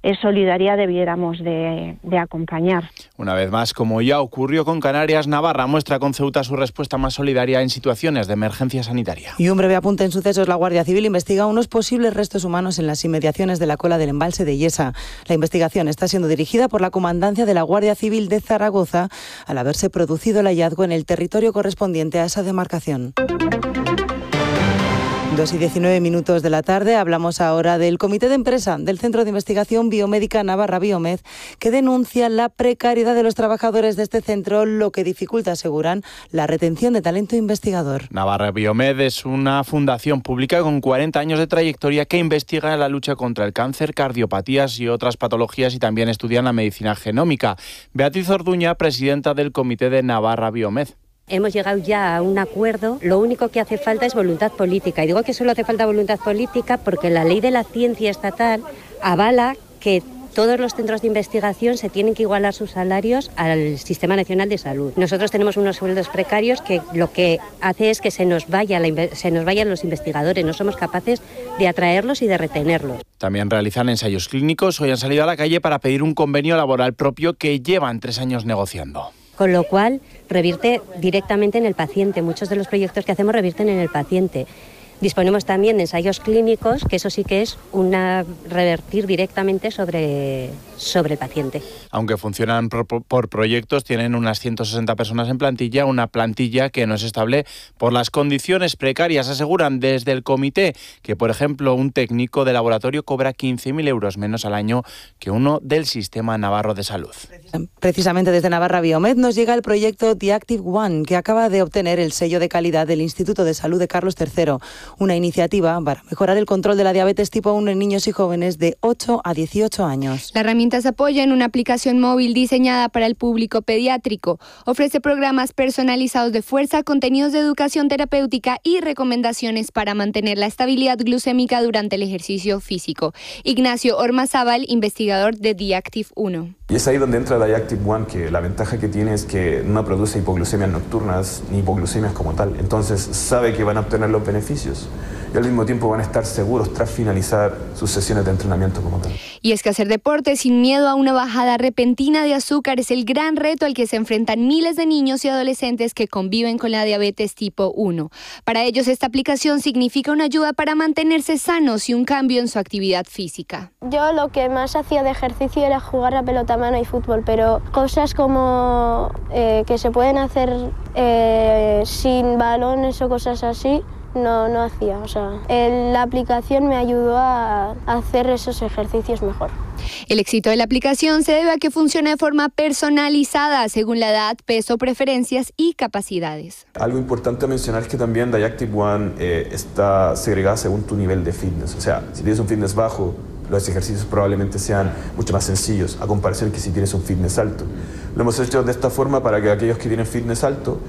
solidaria debiéramos de acompañar. Una vez más, como ya ocurrió con Canarias, Navarra muestra con Ceuta su respuesta más solidaria en situaciones de emergencia sanitaria. Y un breve apunte en sucesos. La Guardia Civil investiga unos posibles restos humanos en las inmediaciones de la cola del embalse de Yesa. La investigación está siendo dirigida por la Comandancia de la Guardia Civil de Zaragoza, al haberse producido el hallazgo en el territorio correspondiente a esa demarcación. 2:19 de la tarde. Hablamos ahora del Comité de Empresa del Centro de Investigación Biomédica Navarra Biomed, que denuncia la precariedad de los trabajadores de este centro, lo que dificulta, aseguran, la retención de talento investigador. Navarra Biomed es una fundación pública con 40 años de trayectoria que investiga la lucha contra el cáncer, cardiopatías y otras patologías, y también estudian la medicina genómica. Beatriz Orduña, presidenta del Comité de Navarra Biomed. Hemos llegado ya a un acuerdo, lo único que hace falta es voluntad política. Y digo que solo hace falta voluntad política porque la ley de la ciencia estatal avala que todos los centros de investigación se tienen que igualar sus salarios al Sistema Nacional de Salud. Nosotros tenemos unos sueldos precarios que lo que hace es que se nos vayan los investigadores, no somos capaces de atraerlos y de retenerlos. También realizan ensayos clínicos. Hoy han salido a la calle para pedir un convenio laboral propio que llevan 3 años negociando. Con lo cual revierte directamente en el paciente. Muchos de los proyectos que hacemos revierten en el paciente. Disponemos también de ensayos clínicos, que eso sí que es revertir directamente sobre el paciente. Aunque funcionan por proyectos, tienen unas 160 personas en plantilla, una plantilla que no es estable por las condiciones precarias. Aseguran desde el comité que, por ejemplo, un técnico de laboratorio cobra 15.000 euros menos al año que uno del Sistema Navarro de Salud. Precisamente desde Navarra Biomed nos llega el proyecto The Active One, que acaba de obtener el sello de calidad del Instituto de Salud de Carlos III. Una iniciativa para mejorar el control de la diabetes tipo 1 en niños y jóvenes de 8 a 18 años. La herramienta se apoya en una aplicación móvil diseñada para el público pediátrico. Ofrece programas personalizados de fuerza, contenidos de educación terapéutica y recomendaciones para mantener la estabilidad glucémica durante el ejercicio físico. Ignacio Ormazábal, investigador de The Active 1. Y es ahí donde entra The Active One, que la ventaja que tiene es que no produce hipoglucemias nocturnas ni hipoglucemias como tal. Entonces sabe que van a obtener los beneficios y al mismo tiempo van a estar seguros tras finalizar sus sesiones de entrenamiento como tal. Y es que hacer deporte sin miedo a una bajada repentina de azúcar es el gran reto al que se enfrentan miles de niños y adolescentes que conviven con la diabetes tipo 1. Para ellos, esta aplicación significa una ayuda para mantenerse sanos y un cambio en su actividad física. Yo lo que más hacía de ejercicio era jugar a pelota a mano y fútbol, pero cosas como que se pueden hacer sin balones o cosas así, no hacía. O sea, la aplicación me ayudó a hacer esos ejercicios mejor. El éxito de la aplicación se debe a que funciona de forma personalizada según la edad, peso, preferencias y capacidades. Algo importante a mencionar es que también The Active One está segregada según tu nivel de fitness. O sea, si tienes un fitness bajo, los ejercicios probablemente sean mucho más sencillos a comparación que si tienes un fitness alto. Lo hemos hecho de esta forma para que aquellos que tienen fitness alto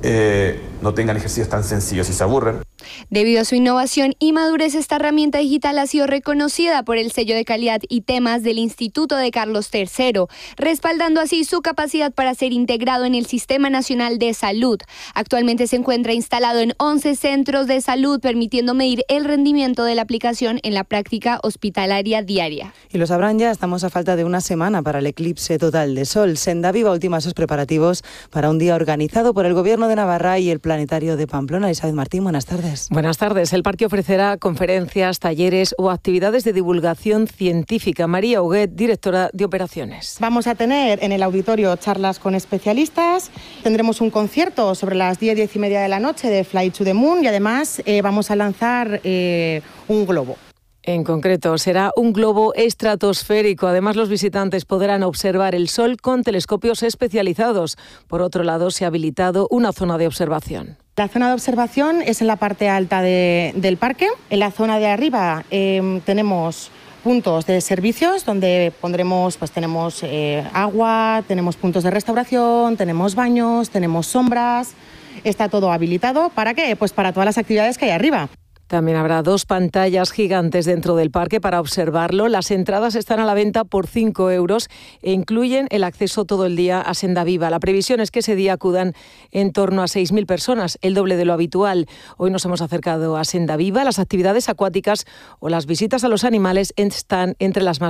no tengan ejercicios tan sencillos y se aburren. Debido a su innovación y madurez, esta herramienta digital ha sido reconocida por el sello de calidad y temas del Instituto de Carlos III, respaldando así su capacidad para ser integrado en el Sistema Nacional de Salud. Actualmente se encuentra instalado en 11 centros de salud, permitiendo medir el rendimiento de la aplicación en la práctica hospitalaria diaria. Y lo sabrán ya, estamos a falta de una semana para el eclipse total de sol. Senda Viva ultima esos preparativos para un día organizado por el Gobierno de Navarra y el Planetario de Pamplona. Isabel Martín, buenas tardes. Buenas tardes. El parque ofrecerá conferencias, talleres o actividades de divulgación científica. María Huguet, directora de operaciones. Vamos a tener en el auditorio charlas con especialistas, tendremos un concierto sobre las 10:30 de la noche de Fly to the Moon y además vamos a lanzar un globo. En concreto, será un globo estratosférico. Además, los visitantes podrán observar el Sol con telescopios especializados. Por otro lado, se ha habilitado una zona de observación. La zona de observación es en la parte alta del parque. En la zona de arriba tenemos puntos de servicios donde pondremos, tenemos agua, tenemos puntos de restauración, tenemos baños, tenemos sombras. Está todo habilitado. ¿Para qué? Pues para todas las actividades que hay arriba. También habrá 2 pantallas gigantes dentro del parque para observarlo. Las entradas están a la venta por 5 euros e incluyen el acceso todo el día a Senda Viva. La previsión es que ese día acudan en torno a 6.000 personas, el doble de lo habitual. Hoy nos hemos acercado a Senda Viva. Las actividades acuáticas o las visitas a los animales están entre las más